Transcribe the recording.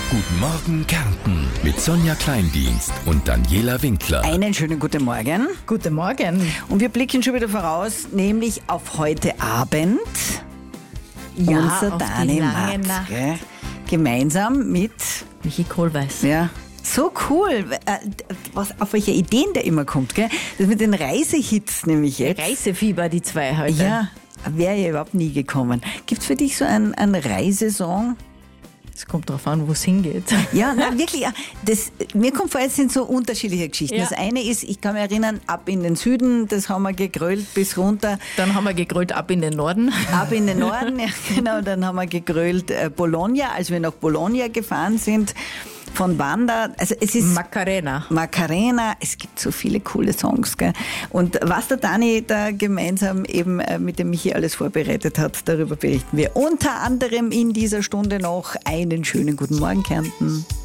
Guten Morgen Kärnten mit Sonja Kleindienst und Daniela Winkler. Einen schönen guten Morgen. Guten Morgen. Und wir blicken schon wieder voraus, nämlich auf heute Abend. Ja, unser auf die Dani lange Matt, Nacht. gell? Gemeinsam mit, Michi Kohlweiß. ja, so cool, auf welche Ideen der immer kommt, gell? Das mit den Reisehits nämlich jetzt. Reisefieber, die zwei heute. Ja, wäre ja überhaupt nie gekommen. Gibt es für dich so einen Reisesong? Es kommt darauf an, wo es hingeht. Ja, nein, wirklich. Mir kommt vor, es sind so unterschiedliche Geschichten. Ja. Das eine ist, ich kann mich erinnern, ab in den Süden, das haben wir gegrölt bis runter. Dann haben wir gegrölt ab in den Norden. Ab in den Norden, ja, genau. Dann haben wir gegrölt Bologna, als wir nach Bologna gefahren sind. Von Wanda, also es ist Macarena, es gibt so viele coole Songs, gell? Und was der Dani da gemeinsam eben mit dem Michi alles vorbereitet hat, darüber berichten wir unter anderem in dieser Stunde noch. Einen schönen guten Morgen, Kärnten.